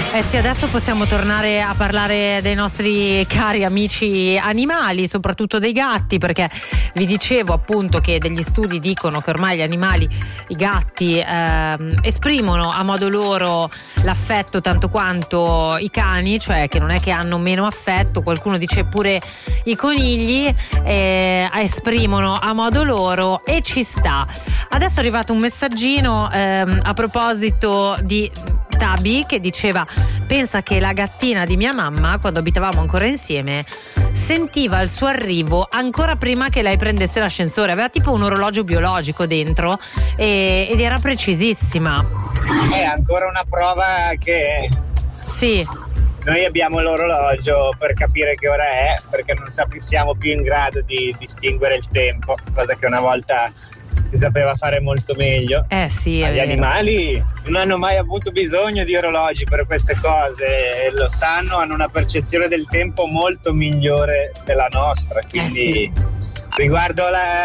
Eh sì, adesso possiamo tornare a parlare dei nostri cari amici animali, soprattutto dei gatti, perché vi dicevo appunto che degli studi dicono che ormai gli animali, i gatti, esprimono a modo loro l'affetto tanto quanto i cani, cioè che non è che hanno meno affetto, qualcuno dice pure i conigli esprimono a modo loro, e ci sta. Adesso è arrivato un messaggino a proposito di Tabi, che diceva: pensa che la gattina di mia mamma, quando abitavamo ancora insieme, sentiva il suo arrivo ancora prima che lei prendesse l'ascensore. Aveva tipo un orologio biologico dentro ed era precisissima. È ancora una prova che sì, noi abbiamo l'orologio per capire che ora è, perché non siamo più in grado di distinguere il tempo, cosa che una volta si sapeva fare molto meglio. Sì, gli animali non hanno mai avuto bisogno di orologi per queste cose, lo sanno, hanno una percezione del tempo molto migliore della nostra, quindi riguardo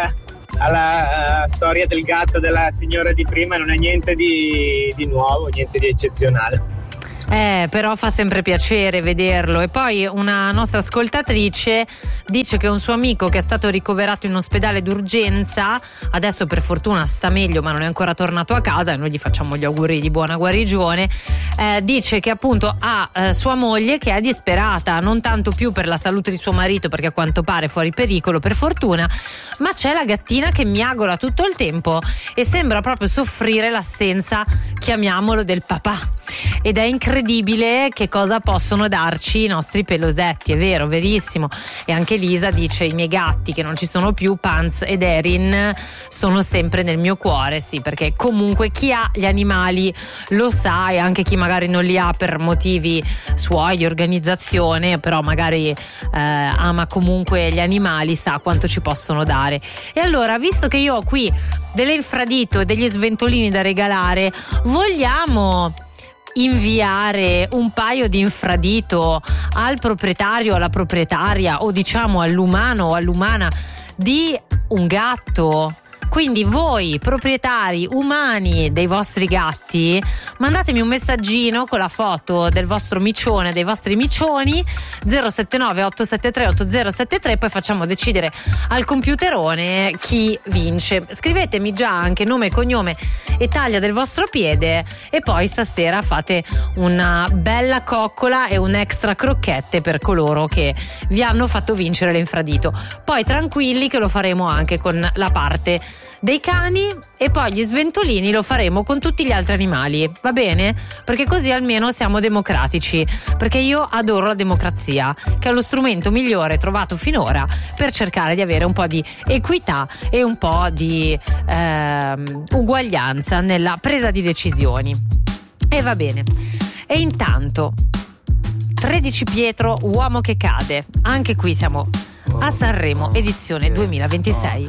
alla storia del gatto della signora di prima, non è niente di nuovo, niente di eccezionale. Però fa sempre piacere vederlo. E poi una nostra ascoltatrice dice che un suo amico che è stato ricoverato in ospedale d'urgenza, adesso per fortuna sta meglio ma non è ancora tornato a casa, e noi gli facciamo gli auguri di buona guarigione, dice che appunto ha sua moglie che è disperata, non tanto più per la salute di suo marito, perché a quanto pare è fuori pericolo per fortuna, ma c'è la gattina che miagola tutto il tempo e sembra proprio soffrire l'assenza, chiamiamolo, del papà. Ed è incredibile che cosa possono darci i nostri pelosetti, è vero, verissimo. E anche Lisa dice: i miei gatti che non ci sono più, Pants ed Erin, sono sempre nel mio cuore. Sì, perché comunque chi ha gli animali lo sa, e anche chi magari non li ha per motivi suoi di organizzazione, però magari ama comunque gli animali, sa quanto ci possono dare. E allora, visto che io ho qui dell'infradito e degli sventolini da regalare, vogliamo inviare un paio di infradito al proprietario, alla proprietaria, o diciamo all'umano o all'umana di un gatto? Quindi voi proprietari umani dei vostri gatti, mandatemi un messaggino con la foto del vostro micione, dei vostri micioni, 079 873 8073, poi facciamo decidere al computerone chi vince. Scrivetemi già anche nome, cognome e taglia del vostro piede, e poi stasera fate una bella coccola e un extra crocchette per coloro che vi hanno fatto vincere l'infradito. Poi tranquilli che lo faremo anche con la parte dei cani, e poi gli sventolini lo faremo con tutti gli altri animali, va bene? Perché così almeno siamo democratici, perché io adoro la democrazia, che è lo strumento migliore trovato finora per cercare di avere un po' di equità e un po' di uguaglianza nella presa di decisioni. E va bene. E intanto 13 Pietro, Uomo che cade, anche qui siamo a Sanremo edizione 2026.